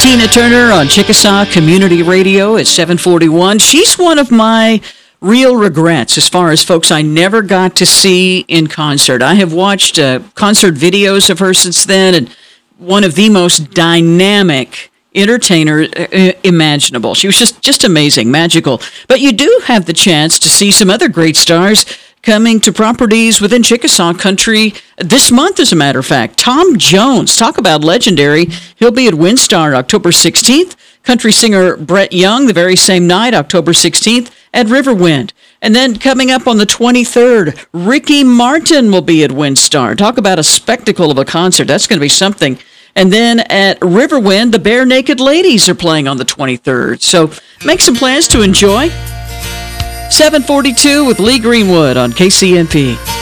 Tina Turner on Chickasaw Community Radio at 741. She's one of my real regrets as far as folks I never got to see in concert. I have watched concert videos of her since then, and one of the most dynamic entertainer imaginable. She was just amazing, magical. But you do have the chance to see some other great stars coming to properties within Chickasaw country this month, as a matter of fact. Tom Jones, talk about legendary. He'll be at WinStar October 16th. Country singer Brett Young, the very same night, October 16th, at Riverwind. And then coming up on the 23rd, Ricky Martin will be at WinStar. Talk about a spectacle of a concert. That's going to be something. And then at Riverwind, the Bare Naked Ladies are playing on the 23rd. So make some plans to enjoy. 742 with Lee Greenwood on KCNP.